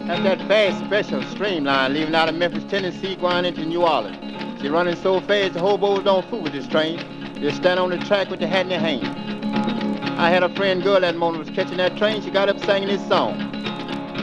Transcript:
That's that fast special streamline leaving out of Memphis, Tennessee, going into New Orleans. She running so fast the hobos don't fool with this train. They stand on the track with their hat in their hand. I had a friend girl that morning was catching that train. She got up singing this song.